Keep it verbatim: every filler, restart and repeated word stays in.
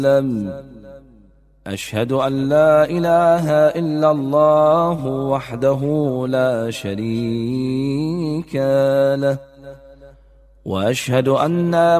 أشهد أن لا إله إلا الله وحده لا شريك له، وأشهد أن